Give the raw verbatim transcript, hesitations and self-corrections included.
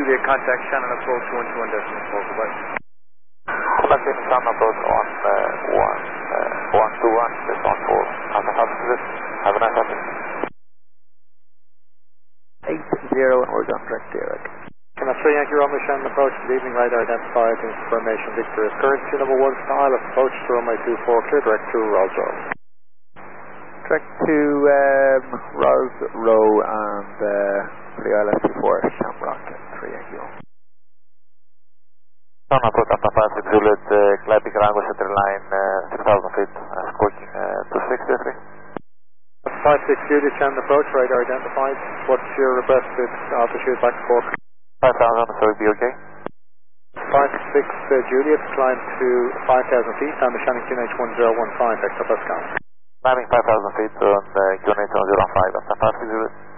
Juliet, contact Shannon approach one two one decimal four, goodbye. Contact Shannon approach on uh, one, uh, one two one, just on four. Have a nice afternoon. Have a nice afternoon. eight zero and we're done direct Derek. Can I three Yankee Romeo Shannon approach this evening, radar identified information Victor is currency number one style, approach to runway two four, clear direct to Rolls Row. Direct to um, Rolls Row and uh, three I L S two four, Shamrock and three Yankee Romeo. Shannon approach Alpha five six Juliet, uh, Clapping Rango center line uh, six thousand feet, uh, squawking uh, two six two three. five six Juliet Shannon approach, radar identified. What's your requested altitude back to Cork? five thousand, so it'll be okay. five six uh, Juliet, climb to five thousand feet, and the Shannon Q N H one zero one five, Hector Pascal. Climbing five thousand feet on uh, Q N H one zero one five, Alpha five six Juliet.